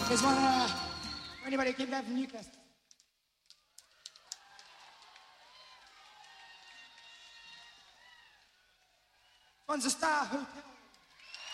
There's one for anybody who came back from Newcastle. One's a Star Hotel.